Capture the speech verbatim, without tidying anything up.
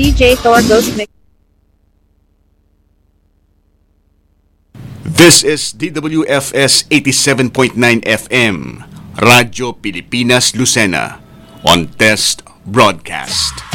D J Thor Ghost Mix. This is D W F S eighty-seven point nine F M, Radyo Pilipinas Lucena, on Test Broadcast.